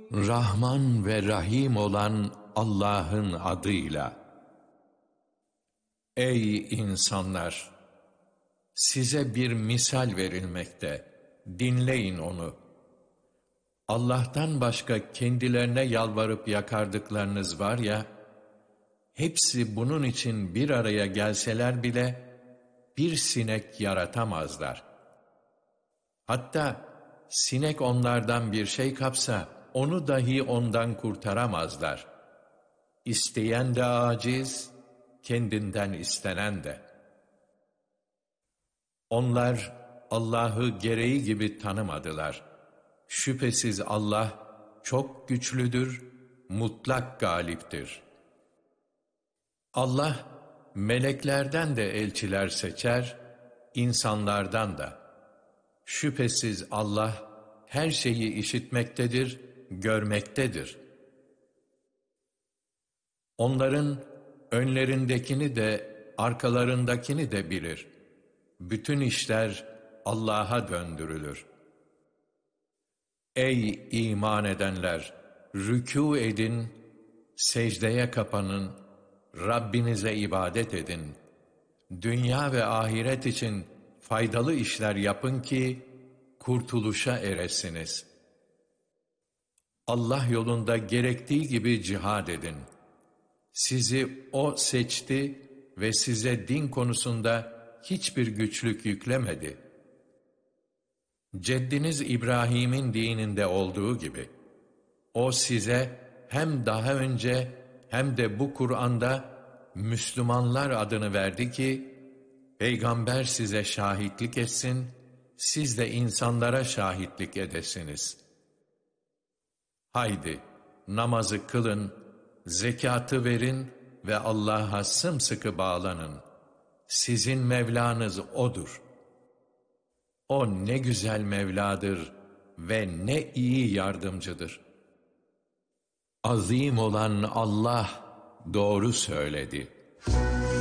Rahman ve Rahim olan Allah'ın adıyla. Ey insanlar! Size bir misal verilmekte. Dinleyin onu. Allah'tan başka kendilerine yalvarıp yakardıklarınız var ya, hepsi bunun için bir araya gelseler bile bir sinek yaratamazlar. Hatta sinek onlardan bir şey kapsa, onu dahi ondan kurtaramazlar. İsteyen de aciz, kendinden istenen de. Onlar Allah'ı gereği gibi tanımadılar. Şüphesiz Allah çok güçlüdür, mutlak galiptir. Allah meleklerden de elçiler seçer, insanlardan da. Şüphesiz Allah her şeyi işitmektedir, görmektedir. Onların önlerindekini de arkalarındakini de bilir. Bütün işler Allah'a döndürülür. Ey iman edenler! Rükû edin, secdeye kapanın, Rabbinize ibadet edin. Dünya ve ahiret için faydalı işler yapın ki kurtuluşa eresiniz. Allah yolunda gerektiği gibi cihad edin. Sizi O seçti ve size din konusunda hiçbir güçlük yüklemedi. Ceddiniz İbrahim'in dininde olduğu gibi, O size hem daha önce hem de bu Kur'an'da Müslümanlar adını verdi ki, Peygamber size şahitlik etsin, siz de insanlara şahitlik edesiniz. Haydi, namazı kılın, zekatı verin ve Allah'a sımsıkı bağlanın. Sizin Mevlanız O'dur. O ne güzel Mevladır ve ne iyi yardımcıdır. Azim olan Allah doğru söyledi.